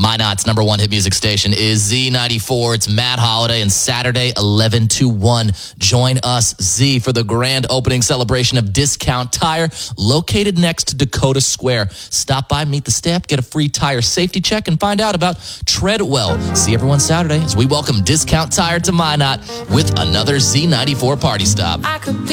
Minot's number one hit music station is Z94. It's Matt Holiday, and Saturday, 11 to 1. Join us, Z, for the grand opening celebration of Discount Tire, located next to Dakota Square. Stop by, meet the staff, get a free tire safety check, and find out about Treadwell. See everyone Saturday as we welcome Discount Tire to Minot with another Z94 party stop.